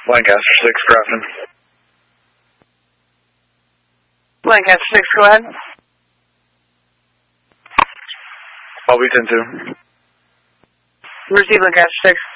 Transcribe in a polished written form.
Lancaster 6, Grafton. Lancaster 6, go ahead. I'll be 10-2. Receive Lancaster 6.